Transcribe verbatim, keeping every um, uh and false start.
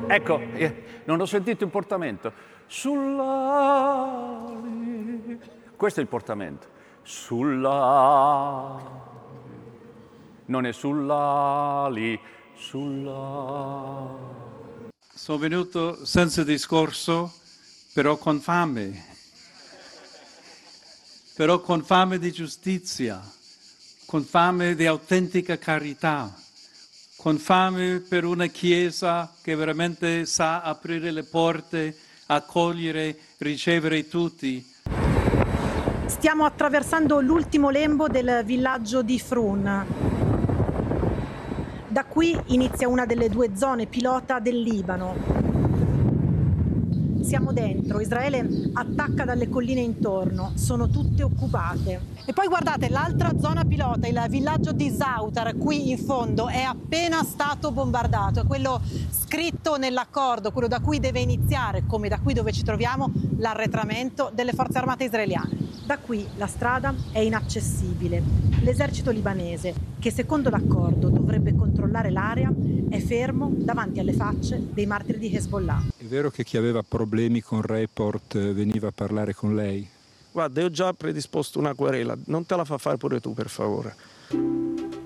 Ecco, eh, non ho sentito il portamento. Sull'ali. Questo è il portamento. Sull'ali. Non è sull'ali, sull'ali. Sono venuto senza discorso, però con fame. Però con fame di giustizia, con fame di autentica carità, con fame per una Chiesa che veramente sa aprire le porte, accogliere, ricevere tutti. Stiamo attraversando l'ultimo lembo del villaggio di Frun. Da qui inizia una delle due zone pilota del Libano. Siamo dentro, Israele attacca dalle colline intorno, sono tutte occupate. E poi guardate, l'altra zona pilota, il villaggio di Zautar, qui in fondo, è appena stato bombardato. È quello scritto nell'accordo, quello da cui deve iniziare, come da qui dove ci troviamo, l'arretramento delle forze armate israeliane. Da qui la strada è inaccessibile. L'esercito libanese, che secondo l'accordo dovrebbe controllare l'area, è fermo davanti alle facce dei martiri di Hezbollah. È vero che chi aveva problemi con Report veniva a parlare con lei? Guarda, io ho già predisposto una querela, non te la fa fare pure tu, per favore.